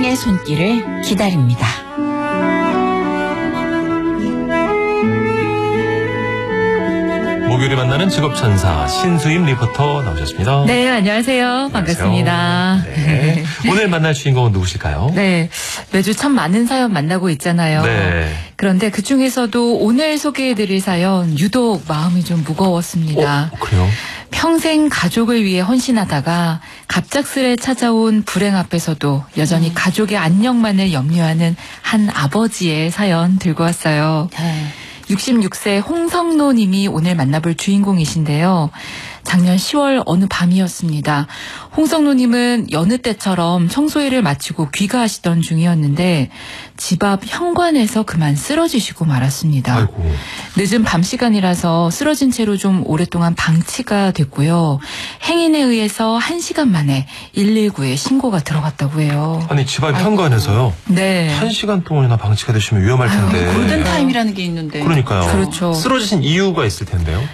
당신의 손길을 기다립니다. 목요일에 만나는 직업천사 신수임 리포터 나오셨습니다. 네, 안녕하세요. 반갑습니다. 네. 오늘 만날 주인공은 누구실까요? 네, 매주 참 많은 사연 만나고 있잖아요. 네. 그런데 그중에서도 오늘 소개해드릴 사연 유독 마음이 좀 무거웠습니다. 그래요? 평생 가족을 위해 헌신하다가 갑작스레 찾아온 불행 앞에서도 여전히 가족의 안녕만을 염려하는 한 아버지의 사연 들고 왔어요. 66세 홍성노 님이 오늘 만나볼 주인공이신데요. 작년 10월 어느 밤이었습니다. 홍성노 님은 여느 때처럼 청소일을 마치고 귀가하시던 중이었는데 집 앞 현관에서 그만 쓰러지시고 말았습니다. 아이고. 늦은 밤 시간이라서 쓰러진 채로 좀 오랫동안 방치가 됐고요. 행인에 의해서 1시간 만에 119에 신고가 들어갔다고 해요. 아니 집안 현관에서요? 네. 1시간 동안이나 방치가 되시면 위험할 텐데. 골든타임이라는 게 있는데. 그러니까요. 그렇죠. 쓰러지신 이유가 있을 텐데요.